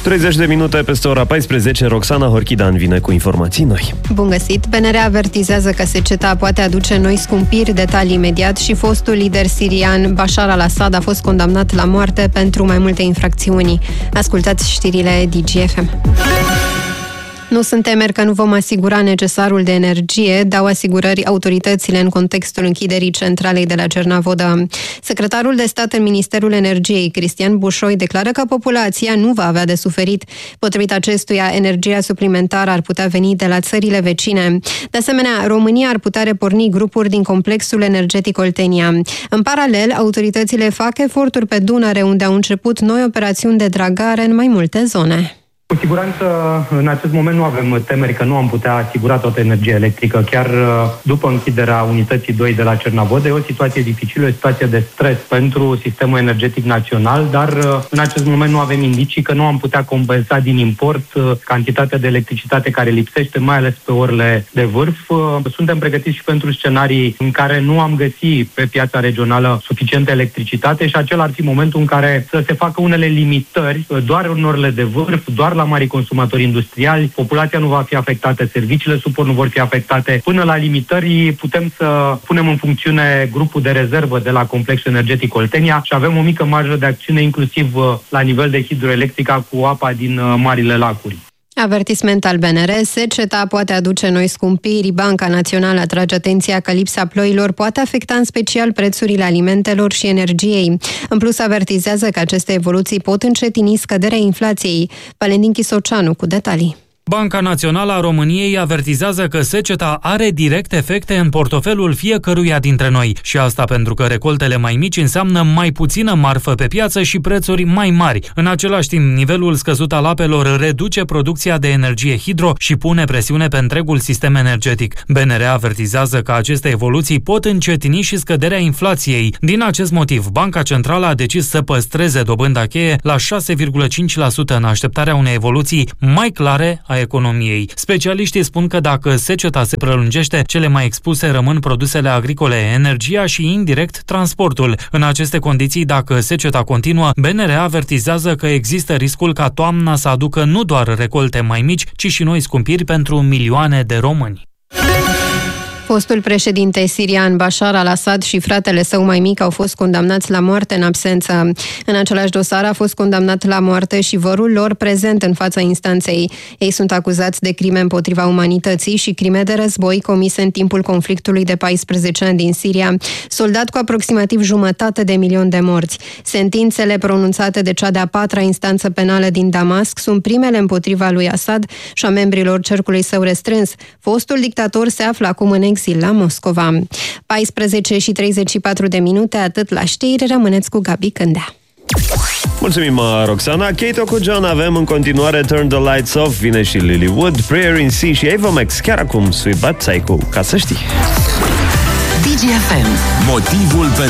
30 de minute peste ora 14, Roxana Horchidan vine cu informații noi. Bun găsit! BNR avertizează că seceta poate aduce noi scumpiri, detalii imediat, și fostul lider sirian Bashar al-Assad a fost condamnat la moarte pentru mai multe infracțiuni. Ascultați știrile DGFM. Nu sunt temeri că nu vom asigura necesarul de energie, dau asigurări autoritățile în contextul închiderii centralei de la Cernavodă. Secretarul de stat în Ministerul Energiei, Cristian Bușoi, declară că populația nu va avea de suferit. Potrivit acestuia, energia suplimentară ar putea veni de la țările vecine. De asemenea, România ar putea reporni grupuri din complexul energetic Oltenia. În paralel, autoritățile fac eforturi pe Dunăre, unde au început noi operațiuni de dragare în mai multe zone. Cu siguranță, în acest moment nu avem temeri că nu am putea asigura toată energia electrică. Chiar după închiderea unității 2 de la Cernavodă, e o situație dificilă, o situație de stres pentru sistemul energetic național, dar în acest moment nu avem indicii că nu am putea compensa din import cantitatea de electricitate care lipsește, mai ales pe orele de vârf. Suntem pregătiți și pentru scenarii în care nu am găsit pe piața regională suficientă electricitate și acela ar fi momentul în care să se facă unele limitări doar în orele de vârf, doar la mari consumatori industriali, populația nu va fi afectată, serviciile suport nu vor fi afectate. Până la limitări putem să punem în funcțiune grupul de rezervă de la complexul energetic Oltenia și avem o mică marjă de acțiune inclusiv la nivel de hidroelectrica cu apa din marile lacuri. Avertisment al BNR, seceta poate aduce noi scumpiri. Banca Națională atrage atenția că lipsa ploilor poate afecta în special prețurile alimentelor și energiei. În plus, avertizează că aceste evoluții pot încetini scăderea inflației. Valentin Chisoceanu cu detalii. Banca Națională a României avertizează că seceta are direct efecte în portofelul fiecăruia dintre noi. Și asta pentru că recoltele mai mici înseamnă mai puțină marfă pe piață și prețuri mai mari. În același timp, nivelul scăzut al apelor reduce producția de energie hidro și pune presiune pe întregul sistem energetic. BNR avertizează că aceste evoluții pot încetini și scăderea inflației. Din acest motiv, Banca Centrală a decis să păstreze dobânda cheie la 6,5% în așteptarea unei evoluții mai clare a economiei. Specialiștii spun că dacă seceta se prelungește, cele mai expuse rămân produsele agricole, energia și, indirect, transportul. În aceste condiții, dacă seceta continuă, BNR avertizează că există riscul ca toamna să aducă nu doar recolte mai mici, ci și noi scumpiri pentru milioane de români. Fostul președinte sirian Bashar al-Assad și fratele său mai mic au fost condamnați la moarte în absență. În același dosar a fost condamnat la moarte și vărul lor prezent în fața instanței. Ei sunt acuzați de crime împotriva umanității și crime de război comise în timpul conflictului de 14 ani din Siria, soldat cu aproximativ 1,5 milion de morți. Sentințele pronunțate de cea de-a 4-a instanță penală din Damasc sunt primele împotriva lui Assad și a membrilor cercului său restrâns. Fostul dictator se află acum în exil la Moscova. 14:34 de minute, atât la știri, rămâneți cu Gabi Cândea. Mulțumim, Roxana. Kate cu John, avem în continuare Turn the Lights Off, vine și Lilywood, Prayer in Sea și Ava Max, chiar acum Sweet But Psycho, ca să știi. DGFM. Motivul pentru